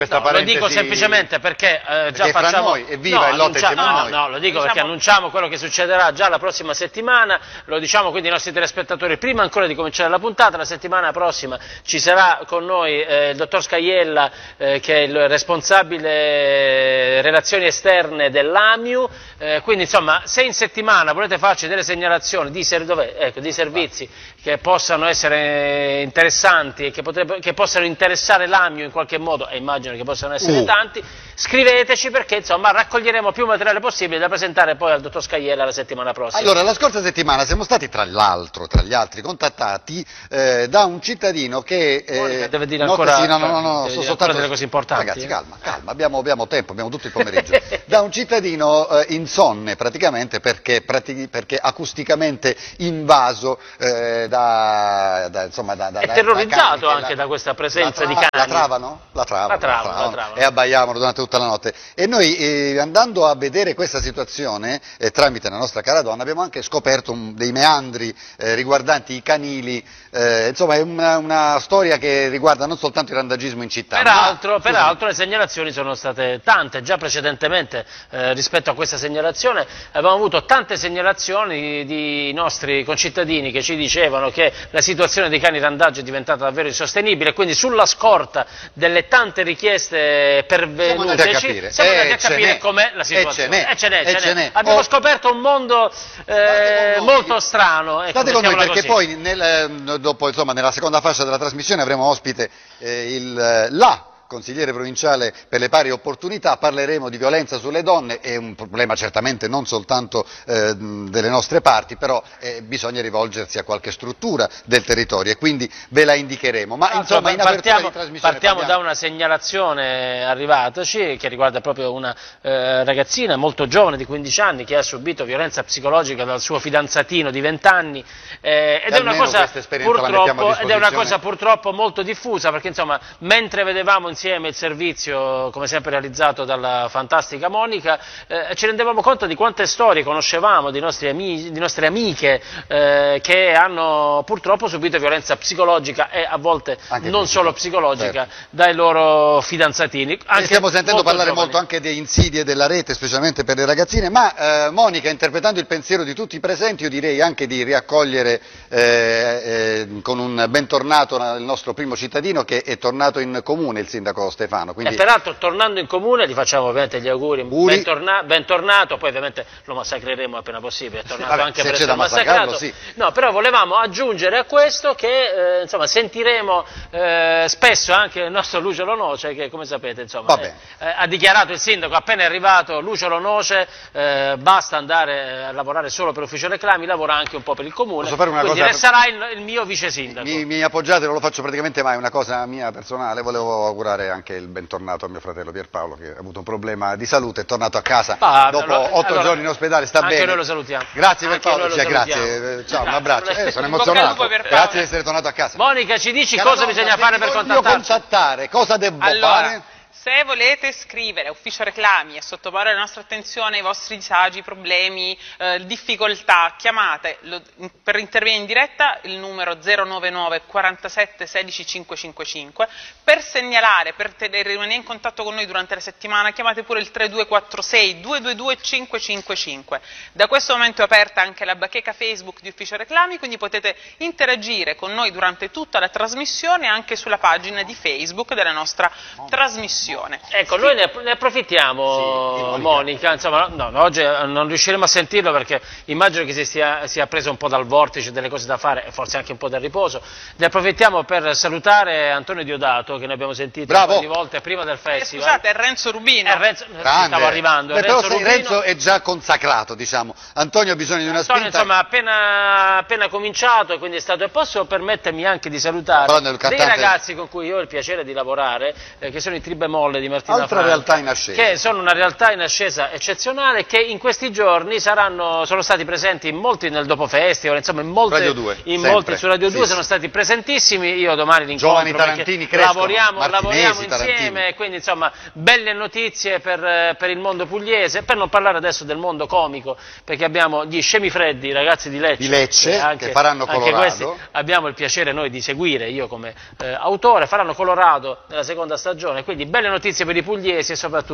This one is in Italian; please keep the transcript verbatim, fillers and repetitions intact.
No, lo dico semplicemente perché eh, già perché facciamo... fra noi, evviva il lotto insieme a no, noi. no, lo dico diciamo... perché annunciamo quello che succederà già la prossima settimana, lo diciamo quindi ai nostri telespettatori, prima ancora di cominciare la puntata, la settimana prossima ci sarà con noi eh, il dottor Scaiella, eh, che è il responsabile relazioni esterne dell'AMIU, eh, quindi insomma se in settimana volete farci delle segnalazioni di, ser ecco, di servizi che possano essere interessanti e che, potrebbe, che possano interessare l'AMIU in qualche modo, e immagino che possano essere uh. tanti, scriveteci perché insomma raccoglieremo più materiale possibile da presentare poi al dottor Scaiella la settimana prossima. Allora, la scorsa settimana siamo stati tra l'altro, tra gli altri, contattati eh, da un cittadino che... Eh, Monica, deve dire ancora, sì, no, no, no, no, deve so, soltanto delle cose importanti. Ragazzi, calma, calma, abbiamo, abbiamo tempo, abbiamo tutto il pomeriggio. Da un cittadino eh, insonne praticamente perché, prati perché acusticamente invaso eh, da, da, insomma, da, da... È terrorizzato da anche la, da questa presenza di cani. cani. La travano? La travano, la travano, la travano, la travano. E abbaiavano durante tutta la notte. E noi eh, andando a vedere questa situazione, eh, tramite la nostra cara donna, abbiamo anche scoperto un, dei meandri eh, riguardanti i canili, eh, insomma è una, una storia che riguarda non soltanto il randagismo in città. Peraltro, ma, peraltro le segnalazioni sono state tante, già precedentemente eh, rispetto a questa segnalazione avevamo avuto tante segnalazioni di nostri concittadini che ci dicevano che la situazione dei cani randaggi è diventata davvero insostenibile, quindi sulla scorta delle tante richieste pervenute siamo andati a capire com'è la situazione. E ce n'è, abbiamo oh. scoperto un mondo eh, molto strano. Ecco, State con noi perché così. poi nel, dopo, insomma, nella seconda fascia della trasmissione avremo ospite eh, il, la consigliere provinciale per le pari opportunità, parleremo di violenza sulle donne, è un problema certamente non soltanto eh, delle nostre parti, però eh, bisogna rivolgersi a qualche struttura del territorio e quindi ve la indicheremo. Ma insomma, in apertura partiamo, di trasmissione partiamo parliamo... da una segnalazione arrivataci che riguarda proprio una eh, ragazzina molto giovane di quindici anni che ha subito violenza psicologica dal suo fidanzatino di venti anni eh, ed, è una cosa, purtroppo, ed è una cosa purtroppo molto diffusa perché insomma mentre vedevamo insieme il servizio, come sempre realizzato dalla fantastica Monica, eh, ci rendevamo conto di quante storie conoscevamo di, nostri amici, di nostre amiche eh, che hanno purtroppo subito violenza psicologica e a volte anche non fisica, solo psicologica, certo. dai loro fidanzatini. Anche stiamo sentendo molto parlare giovani. molto anche di insidie della rete, specialmente per le ragazzine, ma eh, Monica, interpretando il pensiero di tutti i presenti, io direi anche di riaccogliere eh, eh, con un bentornato il nostro primo cittadino che è tornato in comune, il sindaco Stefano. Quindi... E peraltro tornando in comune gli facciamo ovviamente gli auguri, bentorna bentornato, poi ovviamente lo massacreremo appena possibile, è tornato Vabbè, anche se per essere massacrato. Sì. No, però volevamo aggiungere a questo che eh, insomma, sentiremo eh, spesso anche il nostro Lucio Lonoce che come sapete insomma, eh, eh, ha dichiarato il sindaco appena è arrivato Lucio Lonoce eh, basta andare a lavorare solo per ufficio reclami, lavora anche un po' per il comune, Posso fare una quindi cosa... sarà il, il mio vice sindaco. Mi, mi appoggiate, non lo faccio praticamente mai, una cosa mia personale, volevo augurare anche il bentornato a mio fratello Pierpaolo che ha avuto un problema di salute, è tornato a casa ah, dopo allora, otto allora, giorni in ospedale, sta anche bene. Noi lo salutiamo. Grazie Pierpaolo, cioè, grazie, ciao, un abbraccio, eh, sono emozionato, grazie di essere tornato a casa. Monica, ci dici Cara cosa donna, bisogna fare per contattarci? contattare, cosa devo allora, fare? Se volete scrivere a Ufficio Reclami e sottoporre la nostra attenzione ai vostri disagi, problemi, eh, difficoltà, chiamate lo, per intervenire in diretta il numero zero nove nove quarantasette sedici cinquecentocinquantacinque, per segnalare, per rimanere in contatto con noi durante la settimana chiamate pure il tre due quattro sei due due due cinque cinque cinque. Da questo momento è aperta anche la bacheca Facebook di Ufficio Reclami, quindi potete interagire con noi durante tutta la trasmissione anche sulla pagina di Facebook della nostra trasmissione. Ecco, noi ne, ne approfittiamo, sì, Monica, insomma, no, no, oggi non riusciremo a sentirlo perché immagino che si sia, sia preso un po' dal vortice delle cose da fare e forse anche un po' del riposo. Ne approfittiamo per salutare Antonio Diodato, che ne abbiamo sentito Bravo. un po' di volte prima del festival. Eh, scusate, è Renzo Rubino. È Renzo, stavo arrivando. Beh, Renzo però Rubino. Renzo è già consacrato, diciamo. Antonio ha bisogno di una Antonio, spinta. insomma, ha appena, appena cominciato e quindi è stato... E posso permettermi anche di salutare cantante... dei ragazzi con cui io ho il piacere di lavorare, eh, che sono i Tribe Molle di Martina Altra Franca, realtà in ascesa. Che sono una realtà in ascesa eccezionale, che in questi giorni saranno, sono stati presenti in molti nel Dopo Festival, insomma in molte, Radio due, in molti su Radio due, sì, sono stati presentissimi, io domani li incontro. Giovani tarantini crescono, lavoriamo, Martinesi, lavoriamo insieme, tarantini. Quindi insomma belle notizie per, per il mondo pugliese, per non parlare adesso del mondo comico, perché abbiamo gli Scemi Freddi, i ragazzi di Lecce, di Lecce che, anche, che faranno Colorado. Anche questi abbiamo il piacere noi di seguire, io come eh, autore, faranno Colorado nella seconda stagione, quindi belle belle notizie per i pugliesi e soprattutto